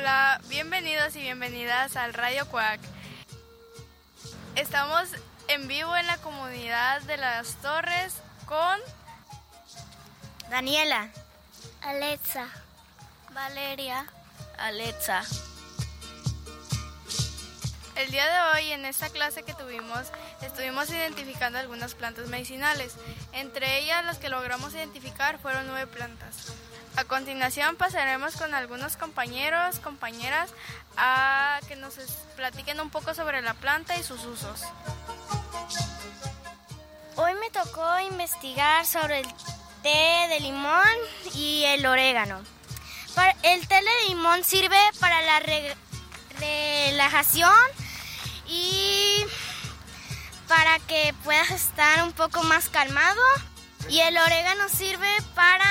Hola, bienvenidos y bienvenidas al Radio Cuac. Estamos en vivo en la comunidad de Las Torres con Daniela, Alexa, Valeria, Alexa. El día de hoy, en esta clase que tuvimos, estuvimos identificando algunas plantas medicinales. Entre ellas, las que logramos identificar fueron 9 plantas. A continuación, pasaremos con algunos compañeros, compañeras, a que nos platiquen un poco sobre la planta y sus usos. Hoy me tocó investigar sobre el té de limón y el orégano. El té de limón sirve para la relajación y para que puedas estar un poco más calmado. Y el orégano sirve para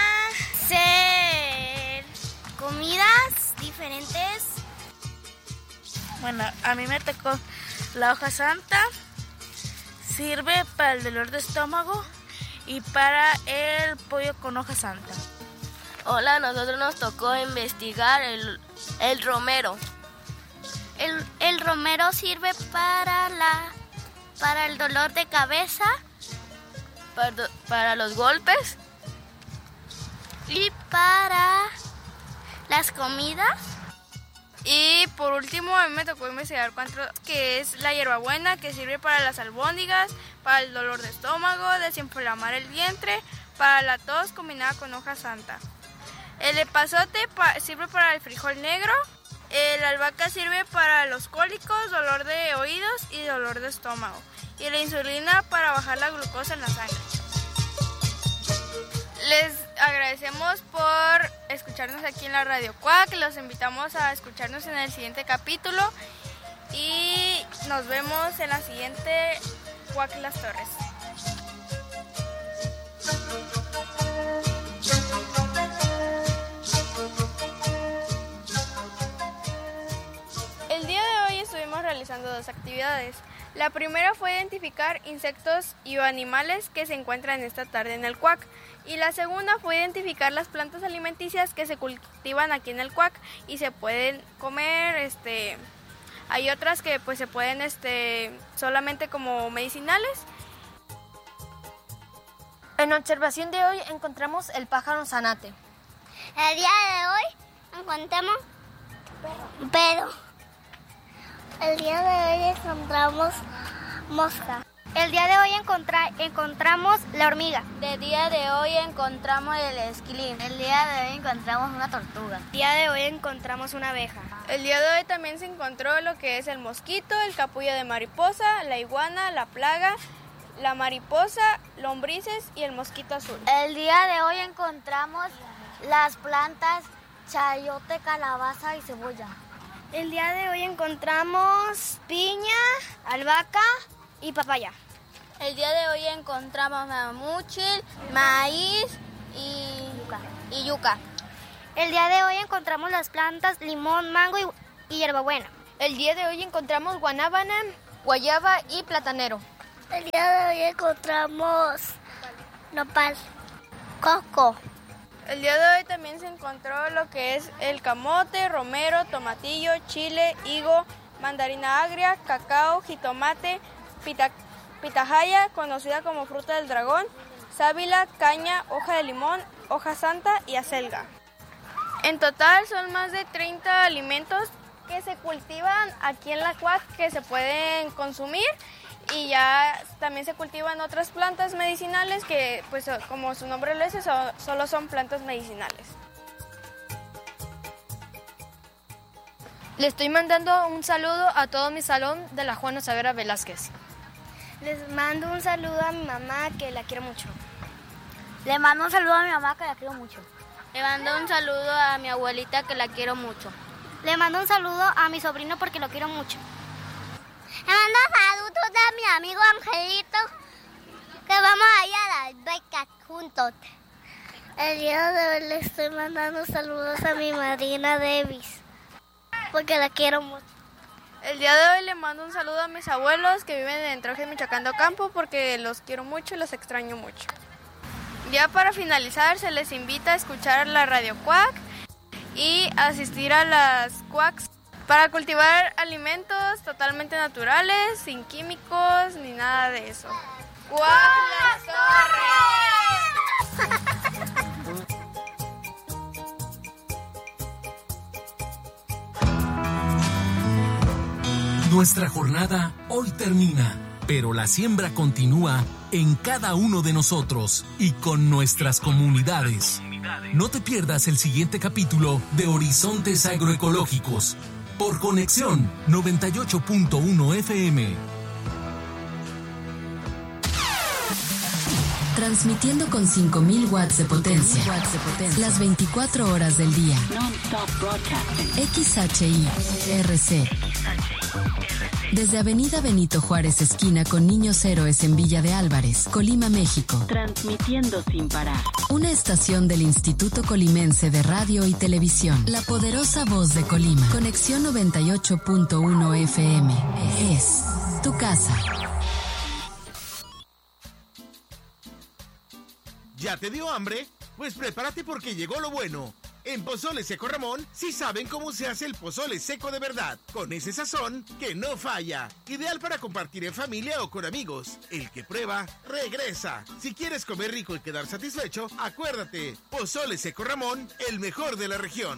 hacer comidas diferentes. Bueno, a mí me tocó la hoja santa. Sirve para el dolor de estómago y para el pollo con hoja santa. Hola, a nosotros nos tocó investigar el romero. El romero sirve para el dolor de cabeza, para los golpes y para las comidas. Y por último, a mí me tocó investigar que es la hierbabuena, que sirve para las albóndigas, para el dolor de estómago, desinflamar el vientre, para la tos combinada con hoja santa. El epazote sirve para el frijol negro. La albahaca sirve para los cólicos, dolor de oídos y dolor de estómago. Y la insulina para bajar la glucosa en la sangre. Les agradecemos por escucharnos aquí en la Radio Cuac. Los invitamos a escucharnos en el siguiente capítulo. Y nos vemos en la siguiente Cuac Las Torres. El día de hoy estuvimos realizando 2 actividades. La primera fue identificar insectos y animales que se encuentran esta tarde en el Cuac. Y la segunda fue identificar las plantas alimenticias que se cultivan aquí en el Cuac y se pueden comer. Hay otras que pues se pueden solamente como medicinales. En observación de hoy encontramos el pájaro zanate. El día de hoy encontramos perro. El día de hoy encontramos mosca. El día de hoy encontramos la hormiga. El día de hoy encontramos el esquilín. El día de hoy encontramos una tortuga. El día de hoy encontramos una abeja. El día de hoy también se encontró lo que es el mosquito, el capullo de mariposa, la iguana, la plaga, la mariposa, lombrices y el mosquito azul. El día de hoy encontramos las plantas chayote, calabaza y cebolla. El día de hoy encontramos piña, albahaca y papaya. El día de hoy encontramos mamuchil, maíz y yuca. El día de hoy encontramos las plantas limón, mango y hierbabuena. El día de hoy encontramos guanábana, guayaba y platanero. El día de hoy encontramos nopal, coco. El día de hoy también se encontró lo que es el camote, romero, tomatillo, chile, higo, mandarina agria, cacao, jitomate, pitahaya, conocida como fruta del dragón, sábila, caña, hoja de limón, hoja santa y acelga. En total son más de 30 alimentos que se cultivan aquí en la Cuac que se pueden consumir. Y ya también se cultivan otras plantas medicinales que, pues como su nombre lo dice, solo son plantas medicinales. Le estoy mandando un saludo a todo mi salón de la Juana Savera Velázquez. Les mando un saludo a mi mamá que la quiero mucho. Le mando un saludo a mi mamá que la quiero mucho. Le mando un saludo a mi abuelita que la quiero mucho. Le mando un saludo a mi sobrino porque lo quiero mucho. Le mando saludos a mi amigo Angelito, que vamos a ir a las becas juntos. El día de hoy le estoy mandando saludos a mi madrina Davis, porque la quiero mucho. El día de hoy le mando un saludo a mis abuelos que viven en Troje, Michoacán de Ocampo, porque los quiero mucho y los extraño mucho. Ya para finalizar, se les invita a escuchar la Radio Cuac y asistir a las CUACs para cultivar alimentos totalmente naturales, sin químicos ni nada de eso. ¡CUAC Las Torres! Nuestra jornada hoy termina, pero la siembra continúa en cada uno de nosotros y con nuestras comunidades. No te pierdas el siguiente capítulo de Horizontes Agroecológicos por Conexión 98.1 FM. Transmitiendo con 5.000 watts de potencia. Las 24 horas del día. XHI-RC. Desde Avenida Benito Juárez, esquina con Niños Héroes en Villa de Álvarez, Colima, México. Transmitiendo sin parar. Una estación del Instituto Colimense de Radio y Televisión. La poderosa voz de Colima. Conexión 98.1 FM. Es tu casa. ¿Ya te dio hambre? Pues prepárate porque llegó lo bueno. En Pozole Seco Ramón sí saben cómo se hace el pozole seco de verdad, con ese sazón que no falla. Ideal para compartir en familia o con amigos. El que prueba, regresa. Si quieres comer rico y quedar satisfecho, acuérdate, Pozole Seco Ramón, el mejor de la región.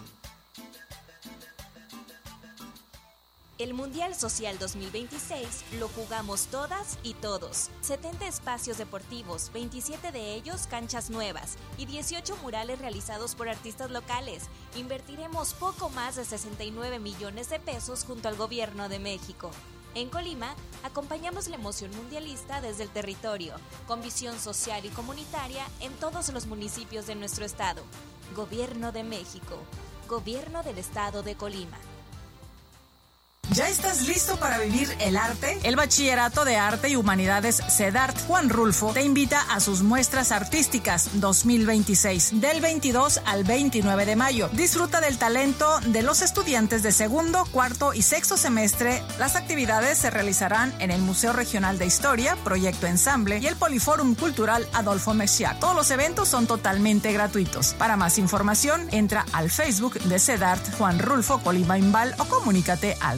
El Mundial Social 2026 lo jugamos todas y todos. 70 espacios deportivos, 27 de ellos canchas nuevas y 18 murales realizados por artistas locales. Invertiremos poco más de 69 millones de pesos junto al Gobierno de México. En Colima, acompañamos la emoción mundialista desde el territorio, con visión social y comunitaria en todos los municipios de nuestro estado. Gobierno de México. Gobierno del Estado de Colima. ¿Ya estás listo para vivir el arte? El Bachillerato de Arte y Humanidades CEDART Juan Rulfo te invita a sus muestras artísticas 2026 del 22 al 29 de mayo. Disfruta del talento de los estudiantes de segundo, cuarto y sexto semestre. Las actividades se realizarán en el Museo Regional de Historia, Proyecto Ensamble y el Poliforum Cultural Adolfo Mexiac. Todos los eventos son totalmente gratuitos. Para más información, entra al Facebook de CEDART Juan Rulfo Colima Imbal o comunícate al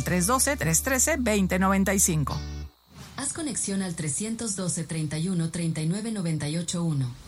312-313-2095. Haz conexión al 312-31-3998-1.